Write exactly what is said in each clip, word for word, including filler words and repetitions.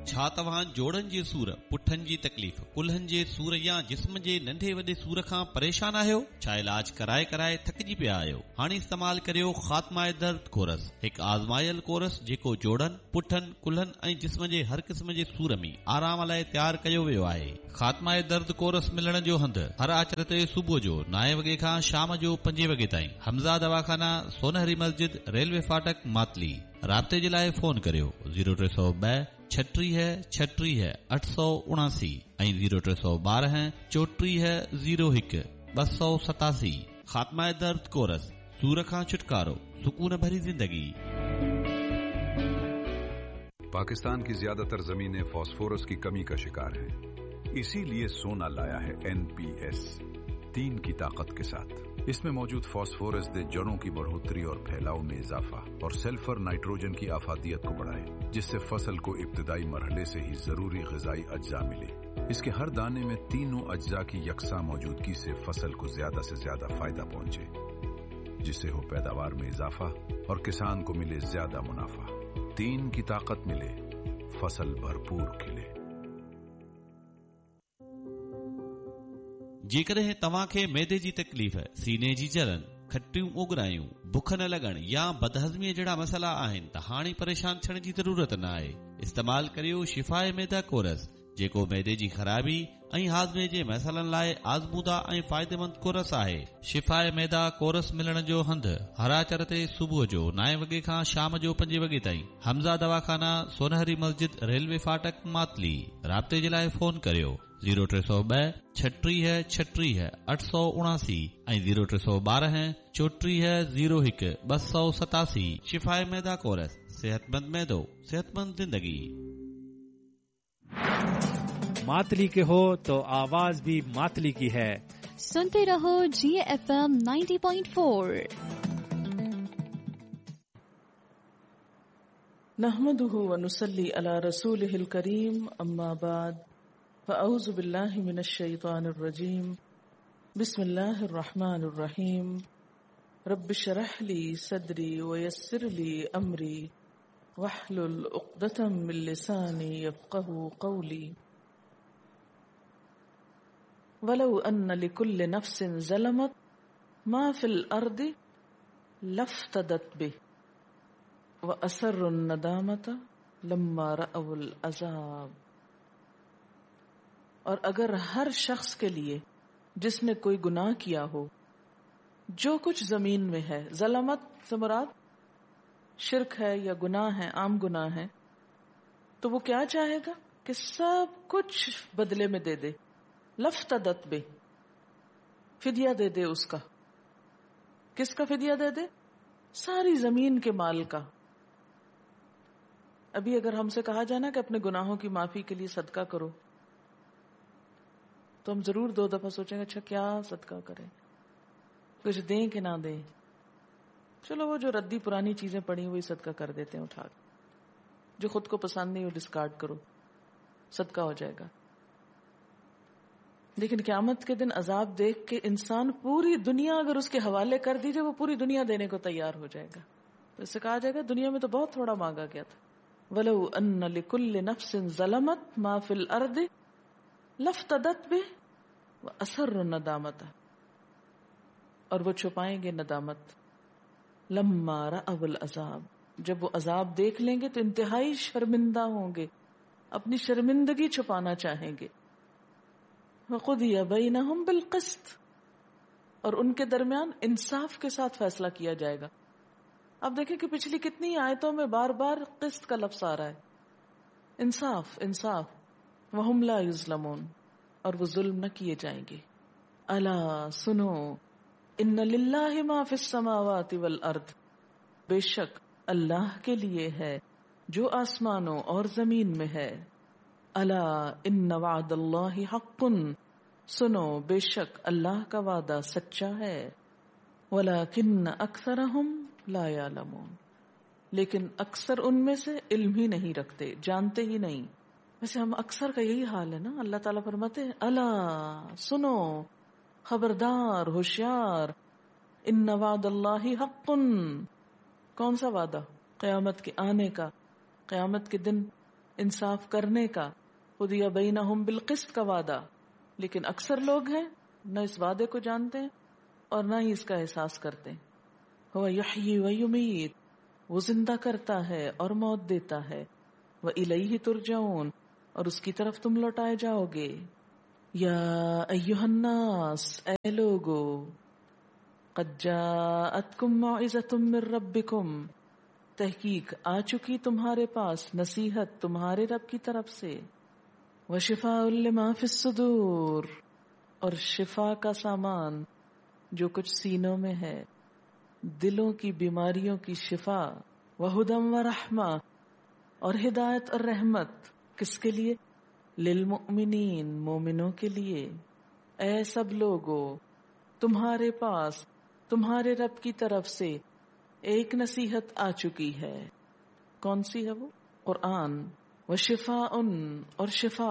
छा तव्हां जोड़नि जे सूर, पुठनि जी तकलीफ़, कुल्हनि जे सूर या जिस्म जे नंढे वॾे सूर खां परेशान आहियो? छा इलाज कराए कराए थकिजी पिया आहियो? हाणे इस्तेमाल करियो खात्मा दर्द कोरस, हिकु आज़मायल कोरस जेको जोड़नि, पुठनि, कुल्हनि ऐं जिस्म जे हर क़िस्म जे सूर में आराम लाइ तयारु कयो वियो आहे। खात्मा दर्द कोरस मिलण जो हंधु हर आचर ते सुबुह जो नाए वॻे खां शाम जो पंजे वॻे ताईं। हमज़ा दवाखाना, सोनहरी मस्जिद, रेलवे फाटक, मातली। राब्ते जे लाइ फोन करियो ज़ीरो टे सौ ॿ छटीह छटीह अठ सौ उणासी ऐं ज़ीरो टे सौ ॿारहं चोटीह ज़ीरो हिकु ॿ सौ सतासी। खात्मा दर्द कोरस, सूर खां छुटकारो, सुकून भरी जिंदगी। पाकिस्तान की ज्यादातर जमीनें फास्फोरस की कमी का शिकार हैं। इसीलिए सोना लाया है एनपीएस तीन की ताकत के साथ। इसमें मौजूद फास्फोरस दे जड़ों की बढ़ोतरी और फैलाव में इजाफा और सल्फर नाइट्रोजन की आफादियत को बढ़ाए, जिससे फसल को इब्तदाई मरहले से ही जरूरी ग़िज़ाई अज्जा मिले। इसके हर दाने में तीनों अज्जा की यकसा मौजूदगी से फसल को ज्यादा से ज्यादा फायदा पहुंचे, जिससे हो पैदावार में इजाफा और किसान को मिले ज्यादा मुनाफा। तीन की ताकत मिले, फसल भरपूर खिले। जेकॾहिं तव्हांखे मैदे जी तकलीफ़, सीने जी जलन, खटियूं उगरायूं, बुख न लॻण या बदहज़मीअ जहिड़ा मसइला आहिनि त हाणे परेशान थियण जी ज़रूरत न आहे। इस्तेमाल करियो शिफ़ाए मैदा कोरस, जेको मैदे जी ख़राबी ऐं हाज़मे जे मसइलनि लाइ आज़मूदा ऐं फ़ाइदेमंद कोरस आहे। शिफ़ाए मैदा कोरस मिलण जो हंधु हर आचर ते सुबुह जो नाए वॻे खां शाम जो पंजे वॻे ताईं। हमज़ा दवाखाना, सोनहरी मस्जिद, रेलवे फाटक, मातली। राब्ते जे लाइ फोन करियो ज़ीरो टे सौ ॿ छटीह छटीह अठ सौ उणासी ऐं ज़ीरो टे सौ ॿारहं चोटीह ज़ीरो हिकु ॿ सौ सतासी। शिफ़ाए मैदा कोरस, सेहतमंद मैदो, सेहतमंद जिंदगी। मातली के हो तो आवाज भी मातली की है। सुनते रहो जी F M ninety point four. नहमदुहु व नुसल्ली अला रसूलिहिल करीम, अम्मा बाद, फ़अऊज़ु बिल्लाहि मिनश शैतानिर रजीम, बिस्मिल्लाहिर रहमानिर रहीम। रब्बि शरह ली सदरी व यस्सिर ली अमरी वहलुल उक़दतम मिन लिसानी यफ़क़हू क़ौली। वलौ अन्न लिकुल्लि नफ्सिन ज़लमत मा फ़िल अर्दि लफ़्तदत बिहि व असर्रुन नदामत लम्मा रअवुल अज़ाब। और अगर हर शख्स के लिए जिसने कोई गुनाह किया हो, जो कुछ जमीन में है, ज़लमत से मुराद शिर्क है या गुनाह है, आम गुनाह है, तो वो क्या चाहेगा कि सब कुछ बदले में दे दे। लफ्तदत बे, फिदिया दे दे उसका। किसका फिदिया दे दे? सारी जमीन के माल का। अभी अगर हमसे कहा जाए ना कि अपने गुनाहों की माफी के लिए सदका करो, तो हम जरूर दो दफा सोचेंगे, अच्छा क्या सदका करें, कुछ दें कि ना दें। चलो वो जो रद्दी पुरानी चीजें पड़ी वही सदका कर देते हैं उठा, जो खुद को पसंद नहीं वो डिस्कार्ड करो, सदका हो जाएगा। लेकिन क़यामत के दिन अजाब देख के इंसान पूरी दुनिया अगर उसके हवाले कर दीजिए, वो पूरी दुनिया देने को तैयार हो जाएगा। तो इससे कहा जाएगा दुनिया में तो बहुत थोड़ा मांगा गया था। वलौ अन्न लिकुल्लि नफ्सिन ज़लमत मा फिल अर्दि लफ्तदत बिहि व असर्रु नदामत, और वो छुपाएंगे नदामत। लम्मा रअवुल अज़ाब, जब वो अजाब देख लेंगे तो इंतहाई शर्मिंदा होंगे, अपनी शर्मिंदगी छुपाना चाहेंगे। वक़ुदिया बैनहुम बिलक़िस्त, और उनके दरमियान इंसाफ के साथ फैसला किया जाएगा। अब देखें कि पिछली कितनी आयतों में बार बार क़िस्त का लफ्ज़ आ रहा है, इंसाफ इंसाफ। वहुम ला युज़लमून, और वो जुल्म न किए जाएंगे। अला सुनो, इन्ना लिल्लाहि मा फिस समावाति वल अर्द, बेशक अल्लाह के लिए है जो आसमानों और जमीन में है। अला इन्ना वअदल्लाहि हक़्क़ुन, सुनो बेशक अल्लाह का वादा सच्चा है। वलाकिन्न अक्सरहुम ला यअलमून, लेकिन अक्सर उनमें से इल्म ही नहीं रखते, जानते ही नहीं। वैसे हम अक्सर का यही हाल है ना। अल्लाह ताला फरमाते हैं अला सुनो, खबरदार, होशियार, इन्ना वअदल्लाहि हक़्क़ुन। कौन सा वादा? क़यामत के आने का, क़यामत के दिन انصاف کرنے کا، قضی بینہم بالقسط کا وعدہ، لیکن اکثر لوگ ہیں نہ اس وعدے کو جانتے ہیں اور نہ ہی اس کا احساس کرتے ہیں۔ هو یحیی و یمیت، وہ زندہ کرتا ہے اور موت دیتا ہے، وَإِلَيْهِ تُرْجَعُونَ، اور اس کی طرف تم لوٹائے جاؤ گے۔ یا ایھا الناس، اے لوگو، قد جاءتکم موعظۃ من ربکم، تحقیق آ چکی تمہارے پاس نصیحت تمہارے رب کی طرف سے، وشفاء لما فی الصدور، اور شفا کا سامان جو کچھ سینوں میں ہے، دلوں کی بیماریوں کی شفا، وہدی ورحمہ، اور ہدایت اور رحمت، کس کے لیے؟ للمؤمنین، مومنوں کے لیے۔ اے سب لوگو، تمہارے پاس تمہارے رب کی طرف سے ایک نصیحت آ چکی ہے، کون سی ہے وہ؟ قرآن، وشفاء، اور شفا،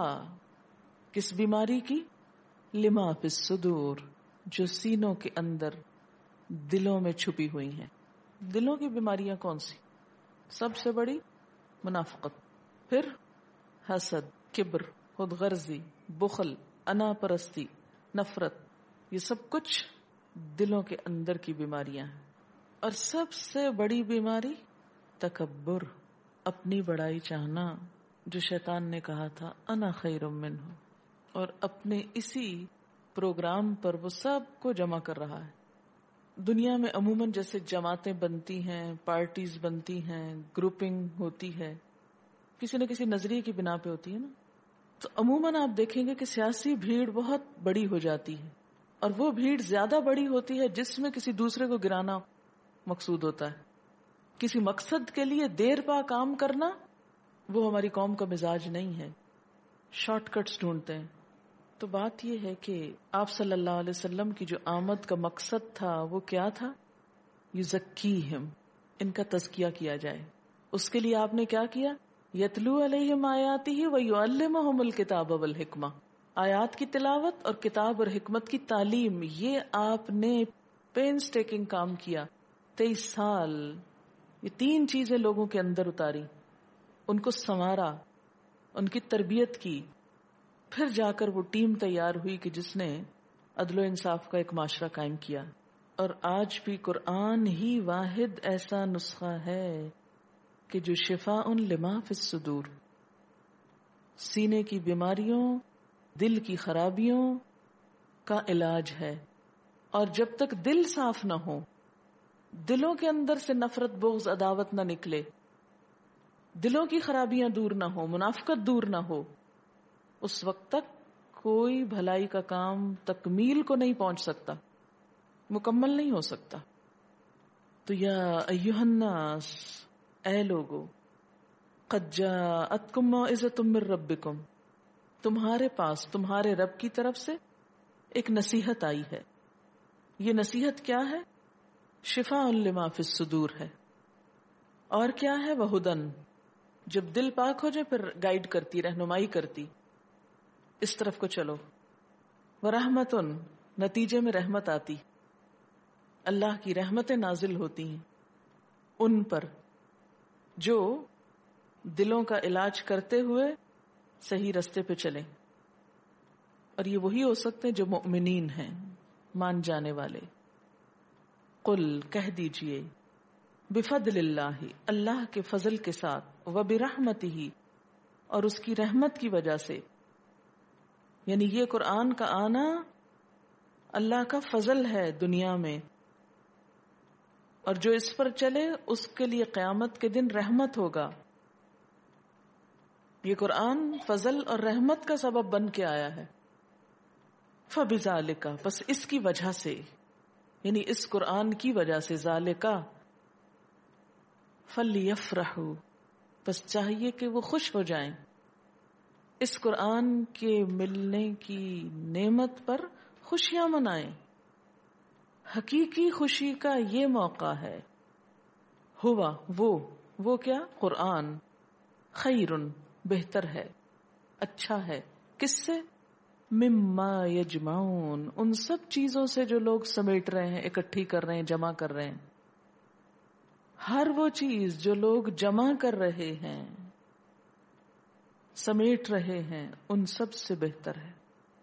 کس بیماری کی؟ لما فی الصدور، جو سینوں کے اندر دلوں میں چھپی ہوئی ہیں۔ دلوں کی بیماریاں کون سی؟ سب سے بڑی منافقت، پھر حسد، کبر، خود غرضی، بخل، انا پرستی، نفرت، یہ سب کچھ دلوں کے اندر کی بیماریاں ہیں۔ اور سب سے بڑی بیماری تکبر، اپنی بڑائی چاہنا، جو شیطان نے کہا تھا انا خیر منہ، اور اپنے اسی پروگرام پر وہ سب کو جمع کر رہا ہے۔ دنیا میں عموماً جیسے جماعتیں بنتی ہیں، پارٹیز بنتی ہیں، گروپنگ ہوتی ہے، کسی نہ کسی نظریے کی بنا پہ ہوتی ہے نا، تو عموماً آپ دیکھیں گے کہ سیاسی بھیڑ بہت بڑی ہو جاتی ہے، اور وہ بھیڑ زیادہ بڑی ہوتی ہے جس میں کسی دوسرے کو گرانا مقصود ہوتا ہے، کسی مقصد کے لیے دیر پا کام کرنا، وہ ہماری قوم کا مزاج نہیں ہے، شارٹ کٹس ڈھونڈتے ہیں۔ تو بات یہ ہے کہ آپ صلی اللہ علیہ وسلم کی جو آمد کا مقصد تھا وہ کیا تھا؟ یزکیہم، ان کا تزکیہ کیا جائے۔ اس کے لیے آپ نے کیا کیا؟ یتلو علیہم آیاتہ ویعلمہم الکتاب والحکمہ، آیات کی تلاوت اور کتاب اور حکمت کی تعلیم، یہ آپ نے پینس ٹیکنگ کام کیا۔ تیئیس سال یہ تین چیزیں لوگوں کے اندر اتاری، ان کو سنوارا، ان کی تربیت کی، پھر جا کر وہ ٹیم تیار ہوئی کہ جس نے عدل و انصاف کا ایک معاشرہ قائم کیا۔ اور آج بھی قرآن ہی واحد ایسا نسخہ ہے کہ جو شفاء لما فی الصدور، سینے کی بیماریوں، دل کی خرابیوں کا علاج ہے۔ اور جب تک دل صاف نہ ہو، دلوں کے اندر سے نفرت، بغض، عداوت نہ نکلے، دلوں کی خرابیاں دور نہ ہو، منافقت دور نہ ہو، اس وقت تک کوئی بھلائی کا کام تکمیل کو نہیں پہنچ سکتا، مکمل نہیں ہو سکتا۔ تو یا ایھا الناس، اے لوگو، قد جاءتکم موعظۃ من ربکم، تمہارے پاس تمہارے رب کی طرف سے ایک نصیحت آئی ہے۔ یہ نصیحت کیا ہے؟ شفاء لما فی الصدور ہے، اور کیا ہے؟ وہدن، جب دل پاک ہو جائے پھر گائیڈ کرتی، رہنمائی کرتی، اس طرف کو چلو۔ ورحمتن، نتیجے میں رحمت آتی، اللہ کی رحمتیں نازل ہوتی ہیں ان پر جو دلوں کا علاج کرتے ہوئے صحیح رستے پہ چلیں، اور یہ وہی ہو سکتے ہیں جو مؤمنین ہیں، مان جانے والے۔ قل، کہہ دیجئے، بفضل اللہ، اللہ کے فضل کے ساتھ، وبرحمتہ، اور اس کی رحمت کی وجہ سے، یعنی یہ قرآن کا آنا اللہ کا فضل ہے دنیا میں، اور جو اس پر چلے اس کے لیے قیامت کے دن رحمت ہوگا۔ یہ قرآن فضل اور رحمت کا سبب بن کے آیا ہے۔ فبذالک، بس اس کی وجہ سے، یعنی اس قرآن کی وجہ سے، ذالک، فلیفرحوا، بس چاہیے کہ وہ خوش ہو جائیں، اس قرآن کے ملنے کی نعمت پر خوشیاں منائیں۔ حقیقی خوشی کا یہ موقع ہے۔ ہوا، وہ وہ کیا؟ قرآن، خیرن، بہتر ہے، اچھا ہے، کس سے؟ مما یجمعون، ان سب چیزوں سے جو لوگ سمیٹ رہے ہیں، اکٹھی کر رہے ہیں، جمع کر رہے ہیں۔ ہر وہ چیز جو لوگ جمع کر رہے ہیں، سمیٹ رہے ہیں ان سب سے بہتر ہے.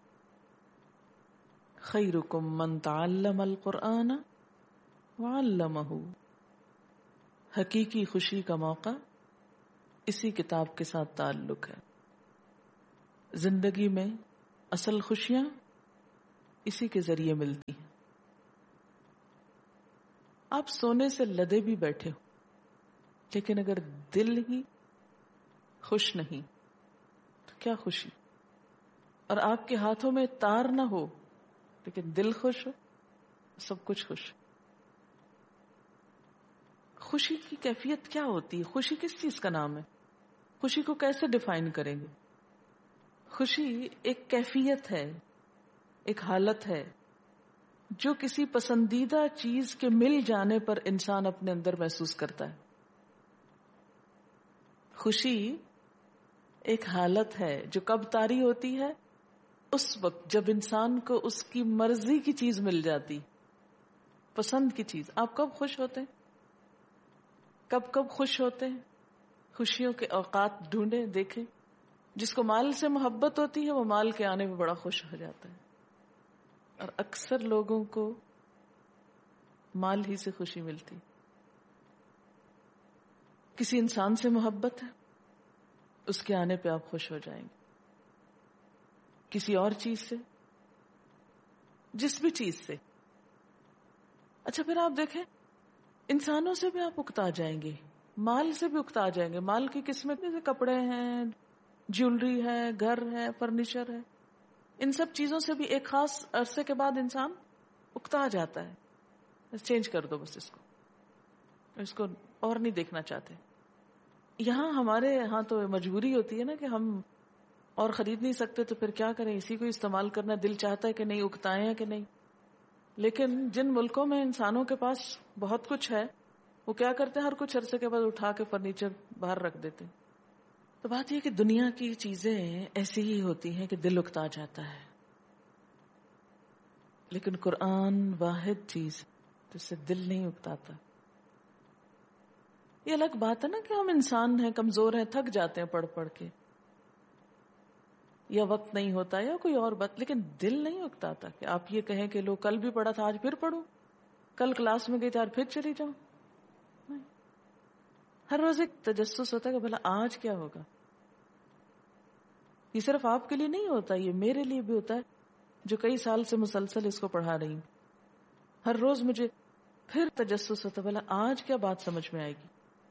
خیرکم من تعلم القرآن وعلمہ. حقیقی خوشی کا موقع اسی کتاب کے ساتھ تعلق ہے. زندگی میں اصل خوشیاں اسی کے ذریعے ملتی ہیں. آپ سونے سے لدے بھی بیٹھے ہو لیکن اگر دل ہی خوش نہیں تو کیا خوشی. اور آپ کے ہاتھوں میں تار نہ ہو لیکن دل خوش ہو، سب کچھ خوش. خوشی کی کیفیت کیا ہوتی ہے؟ خوشی کس چیز کا نام ہے؟ خوشی کو کیسے ڈیفائن کریں گے؟ خوشی ایک کیفیت ہے، ایک حالت ہے جو کسی پسندیدہ چیز کے مل جانے پر انسان اپنے اندر محسوس کرتا ہے. خوشی ایک حالت ہے جو کب طاری ہوتی ہے؟ اس وقت جب انسان کو اس کی مرضی کی چیز مل جاتی، پسند کی چیز. آپ کب خوش ہوتے ہیں؟ کب کب خوش ہوتے ہیں؟ خوشیوں کے اوقات ڈھونڈیں، دیکھیں. جس کو مال سے محبت ہوتی ہے وہ مال کے آنے میں بڑا خوش ہو جاتا ہے، اور اکثر لوگوں کو مال ہی سے خوشی ملتی. کسی انسان سے محبت ہے، اس کے آنے پہ آپ خوش ہو جائیں گے. کسی اور چیز سے، جس بھی چیز سے. اچھا پھر آپ دیکھیں انسانوں سے بھی آپ اکتا جائیں گے، مال سے بھی اکتا جائیں گے. مال کی قسمیں جیسے کپڑے ہیں، جیولری ہے، گھر ہے، فرنیچر ہے. ان سب چیزوں سے بھی ایک خاص عرصے کے بعد انسان اکتا جاتا ہے. چینج کر دو بس اس کو، اس کو اور نہیں دیکھنا چاہتے. یہاں ہمارے یہاں تو مجبوری ہوتی ہے نا کہ ہم اور خرید نہیں سکتے تو پھر کیا کریں، اسی کو استعمال کرنا. دل چاہتا ہے کہ نہیں، اکتائیں کہ نہیں. لیکن جن ملکوں میں انسانوں کے پاس بہت کچھ ہے وہ کیا کرتے ہیں، ہر کچھ عرصے کے بعد اٹھا کے فرنیچر باہر رکھ دیتے. تو بات یہ کہ دنیا کی چیزیں ایسی ہی ہوتی ہیں کہ دل اکتا جاتا ہے. لیکن قرآن واحد چیز جس سے دل نہیں اکتاتا. یہ الگ بات ہے نا کہ ہم انسان ہیں، کمزور ہیں، تھک جاتے ہیں پڑھ پڑھ کے، یا وقت نہیں ہوتا یا کوئی اور بات، لیکن دل نہیں اکتاتا کہ آپ یہ کہیں کہ لو کل بھی پڑھا تھا آج پھر پڑھوں، کل کلاس میں گئی تھی آج پھر چلی جاؤں. ہر روز ایک تجسس ہوتا ہے کہ بھلا آج کیا ہوگا. یہ صرف آپ کے لیے نہیں ہوتا، یہ میرے لیے بھی ہوتا ہے جو کئی سال سے مسلسل اس کو پڑھا رہی ہوں. ہر روز مجھے پھر تجسس ہوتا ہے بھلا آج کیا بات سمجھ میں آئے گی.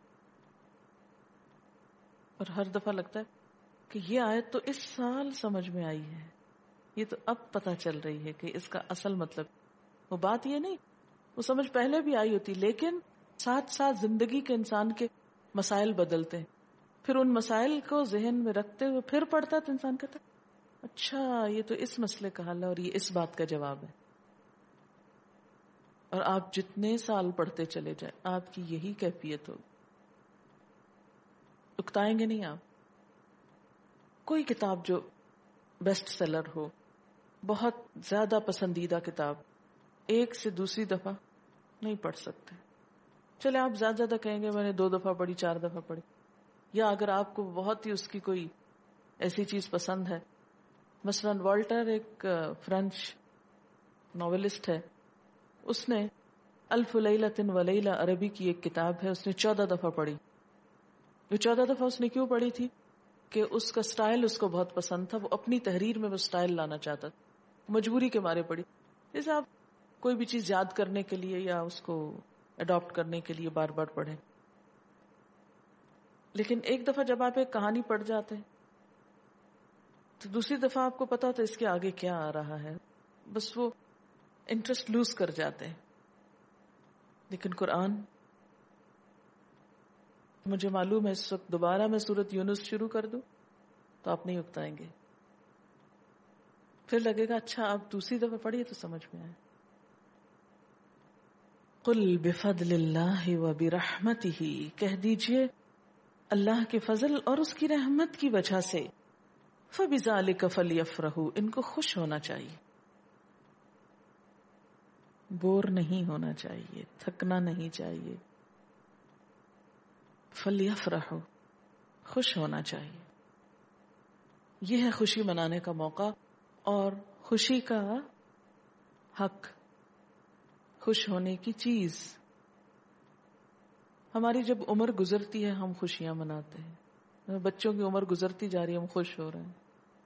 اور ہر دفعہ لگتا ہے کہ یہ آیت تو اس سال سمجھ میں آئی ہے، یہ تو اب پتہ چل رہی ہے کہ اس کا اصل مطلب. وہ بات یہ نہیں، وہ سمجھ پہلے بھی آئی ہوتی، لیکن ساتھ ساتھ زندگی کے انسان کے مسائل بدلتے ہیں. پھر ان مسائل کو ذہن میں رکھتے ہوئے پھر پڑھتا تو انسان کہتا اچھا یہ تو اس مسئلے کا حل ہے اور یہ اس بات کا جواب ہے. اور آپ جتنے سال پڑھتے چلے جائیں آپ کی یہی کیفیت ہوگی. اکتائیں گے نہیں آپ. کوئی کتاب جو بیسٹ سیلر ہو، بہت زیادہ پسندیدہ کتاب، ایک سے دوسری دفعہ نہیں پڑھ سکتے. چلے آپ زیادہ زیادہ کہیں گے میں نے دو دفعہ پڑھی، چار دفعہ پڑھی. یا اگر آپ کو بہت ہی اس کی کوئی ایسی چیز پسند ہے، مثلا والٹر ایک فرینچ ناولسٹ ہے، اس نے الف لیلۃ و لیلہ عربی کی ایک کتاب ہے، اس نے چودہ دفعہ پڑھی. وہ چودہ دفعہ اس نے کیوں پڑھی تھی کہ اس کا سٹائل اس کو بہت پسند تھا، وہ اپنی تحریر میں وہ سٹائل لانا چاہتا تھا، مجبوری کے مارے پڑھی. جیسے آپ کوئی بھی چیز یاد کرنے کے لیے یا اس کو اڈاپٹ کرنے کے لیے بار بار پڑھیں. لیکن ایک دفعہ جب آپ ایک کہانی پڑھ جاتے ہیں تو دوسری دفعہ آپ کو پتا ہوتا ہے اس کے آگے کیا آ رہا ہے، بس وہ انٹرسٹ لوز کر جاتے ہیں. لیکن قرآن، مجھے معلوم ہے اس وقت دوبارہ میں سورۃ یونس شروع کر دوں تو آپ نہیں اکتائیں گے. پھر لگے گا اچھا آپ دوسری دفعہ پڑھیے تو سمجھ میں آئے. قل بفضل اللہ وبرحمتہ، کہہ دیجئے اللہ کے فضل اور اس کی رحمت کی وجہ سے، فبذالک فلیفرحوا، ان کو خوش ہونا چاہیے، بور نہیں ہونا چاہیے، تھکنا نہیں چاہیے. فلیفرحوا، خوش ہونا چاہیے. یہ ہے خوشی منانے کا موقع اور خوشی کا حق، خوش ہونے کی چیز. ہماری جب عمر گزرتی ہے ہم خوشیاں مناتے ہیں، بچوں کی عمر گزرتی جا رہی ہے ہم خوش ہو رہے ہیں.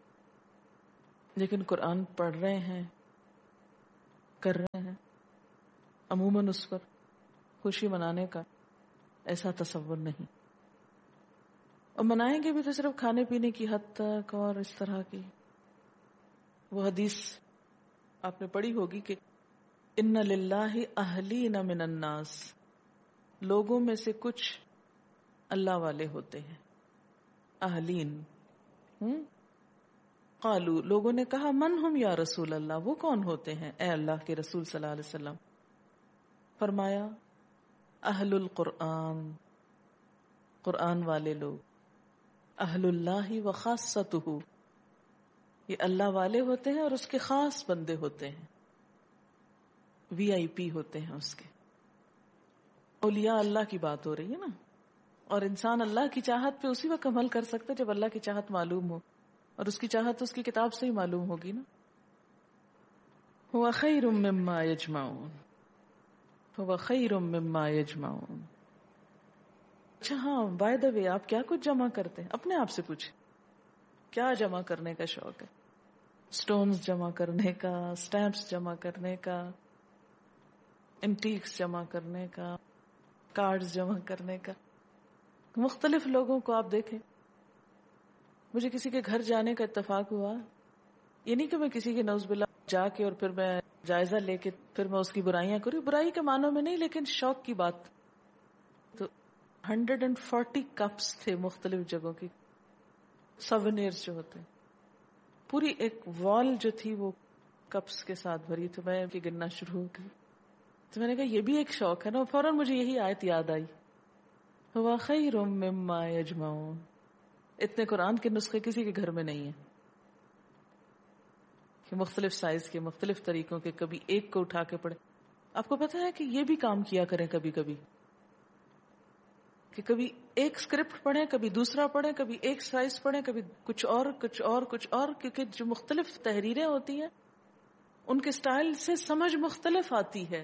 لیکن قرآن پڑھ رہے ہیں، کر رہے ہیں، عموماً اس پر خوشی منانے کا ایسا تصور نہیں. اور منائیں گے بھی تو صرف کھانے پینے کی حد تک اور اس طرح کی. وہ حدیث آپ نے پڑھی ہوگی کہ ان للہ اہلین من الناس، لوگوں میں سے کچھ اللہ والے ہوتے ہیں. اہلین ہم قالو، لوگوں نے کہا من ہم یا رسول اللہ، وہ کون ہوتے ہیں اے اللہ کے رسول صلی اللہ علیہ وسلم؟ فرمایا اہل القرآن، قرآن والے لوگ. اہل اللہ و خاصتہ، یہ اللہ والے ہوتے ہیں اور اس کے خاص بندے ہوتے ہیں، وی آئی پی ہوتے ہیں اس کے. اولیاء اللہ کی بات ہو رہی ہے نا، اور انسان اللہ کی چاہت پہ اسی وقت عمل کر سکتا ہے جب اللہ کی چاہت معلوم ہو، اور اس کی چاہت اس کی کتاب سے ہی معلوم ہوگی نا. هو خیر مما یجمعون، هو خیر مما یجمعون. اچھا ہاں، بائی دا وے، آپ کیا کچھ جمع کرتے ہیں؟ اپنے آپ سے پوچھیں کیا جمع کرنے کا شوق ہے؟ سٹونز جمع کرنے کا، سٹیمپس جمع کرنے کا، انٹیکس جمع کرنے کا، کارڈز جمع کرنے کا. مختلف لوگوں کو آپ دیکھیں. مجھے کسی کے گھر جانے کا اتفاق ہوا، یہ نہیں کہ میں کسی کے نعوذ باللہ جا کے اور پھر میں جائزہ لے کے پھر میں اس کی برائیاں کروں، برائی کے معنوں میں نہیں، لیکن شوق کی بات. تو ہنڈریڈ اینڈ فورٹی کپس تھے مختلف جگہوں کی، سوینئرز جو ہوتے ہیں، پوری ایک وال جو تھی وہ کپس کے ساتھ بھری. تو میں گننا شروع ہو گئی. تو میں نے کہا یہ بھی ایک شوق ہے نا. فوراً مجھے یہی آیت یاد آئی، ہوا خیر مما یجمعون. اتنے قرآن کے نسخے کسی کے گھر میں نہیں ہیں کہ مختلف سائز کے، مختلف طریقوں کے، کبھی ایک کو اٹھا کے پڑھے. آپ کو پتا ہے کہ یہ بھی کام کیا کریں کبھی کبھی، کہ کبھی ایک اسکرپٹ پڑھیں، کبھی دوسرا پڑھیں، کبھی ایک سائز پڑھیں، کبھی کچھ اور کچھ اور کچھ اور، کیونکہ جو مختلف تحریریں ہوتی ہیں ان کے سٹائل سے سمجھ مختلف آتی ہے.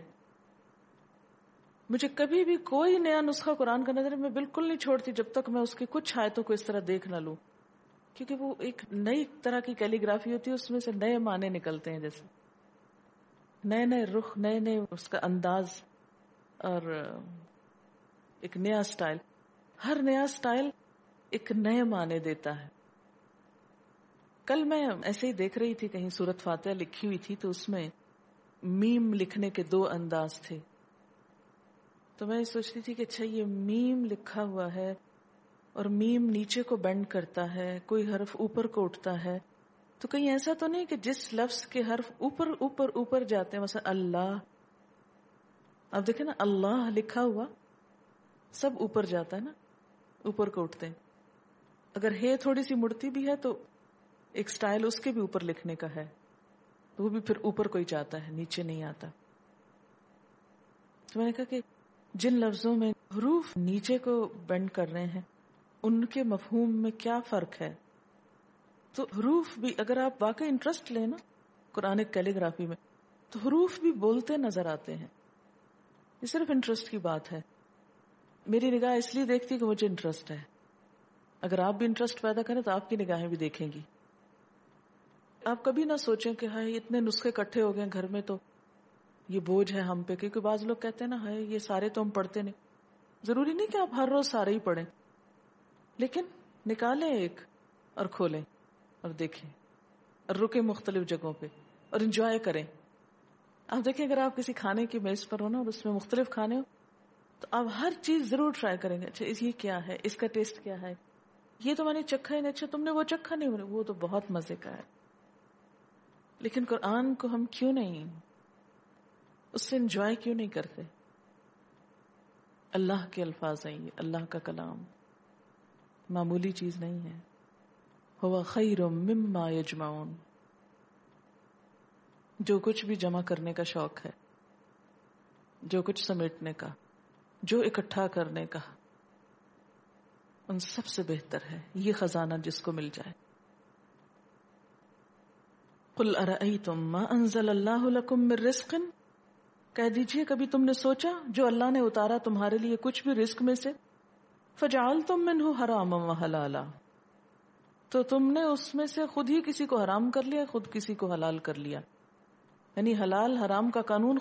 مجھے کبھی بھی کوئی نیا نسخہ قرآن کا نظر میں بالکل نہیں چھوڑتی جب تک میں اس کی کچھ آیتوں کو اس طرح دیکھ نہ لوں، کیونکہ وہ ایک نئی طرح کی کیلیگرافی ہوتی ہے، اس میں سے نئے معنی نکلتے ہیں، جیسے نئے نئے رخ، نئے نئے اس کا انداز اور ایک نیا سٹائل. ہر نیا سٹائل ایک نئے معنی دیتا ہے. کل میں ایسے ہی دیکھ رہی تھی کہیں سورۃ فاتحہ لکھی ہوئی تھی، تو اس میں میم لکھنے کے دو انداز تھے. تو میں سوچتی تھی کہ اچھا یہ میم لکھا ہوا ہے اور میم نیچے کو بینڈ کرتا ہے، کوئی حرف اوپر کو اٹھتا ہے، تو کہیں ایسا تو نہیں کہ جس لفظ کے حرف اوپر اوپر اوپر جاتے ہیں، مثلا اللہ، اب دیکھیں نا اللہ لکھا ہوا سب اوپر جاتا ہے نا، اوپر کو اٹھتے ہیں. اگر ہے تھوڑی سی مڑتی بھی ہے تو ایک سٹائل اس کے بھی اوپر لکھنے کا ہے، تو وہ بھی پھر اوپر کو ہی جاتا ہے، نیچے نہیں آتا. تو میں نے کہا کہ جن لفظوں میں حروف نیچے کو بینڈ کر رہے ہیں ان کے مفہوم میں کیا فرق ہے. تو حروف بھی اگر آپ واقعی انٹرسٹ لیں نا قرآن کیلیگرافی میں، تو حروف بھی بولتے نظر آتے ہیں. یہ صرف انٹرسٹ کی بات ہے. میری نگاہ اس لیے دیکھتی کہ مجھے انٹرسٹ ہے. اگر آپ بھی انٹرسٹ پیدا کریں تو آپ کی نگاہیں بھی دیکھیں گی. آپ کبھی نہ سوچیں کہ ہائے اتنے نسخے اکٹھے ہو گئے گھر میں تو یہ بوجھ ہے ہم پہ، کیونکہ بعض لوگ کہتے ہیں نا ہائے یہ سارے تو ہم پڑھتے نہیں. ضروری نہیں کہ آپ ہر روز سارے ہی پڑھیں، لیکن نکالیں ایک اور کھولیں اور دیکھیں اور رکیں مختلف جگہوں پہ اور انجوائے کریں. آپ دیکھیں اگر آپ کسی کھانے کی میز پر ہو نا اور اس میں مختلف کھانے ہو تو آپ ہر چیز ضرور ٹرائی کریں گے. اچھا یہ کیا ہے، اس کا ٹیسٹ کیا ہے، یہ تو میں نے چکھا ہی نہیں، اچھا تم نے وہ چکھا نہیں، وہ تو بہت مزے کا ہے. لیکن قرآن کو ہم کیوں نہیں اس سے انجوائے کیوں نہیں کرتے؟ اللہ کے الفاظ ہیں، یہ اللہ کا کلام معمولی چیز نہیں ہے. ہوا خیر مما یجمعون. جو کچھ بھی جمع کرنے کا شوق ہے، جو کچھ سمیٹنے کا، جو اکٹھا کرنے کا، ان سب سے بہتر ہے یہ خزانہ جس کو مل جائے. قل ارأیتم ما انزل اللہ لکم من رزق، کہہ دیجئے کبھی تم نے سوچا جو اللہ نے اتارا تمہارے لیے کچھ بھی رزق میں سے، فجعلتم منہ حراما وحلالا، تو تم نے اس میں سے خود ہی کسی کو حرام کر لیا، خود کسی کو حلال کر لیا، یعنی حلال حرام کا قانون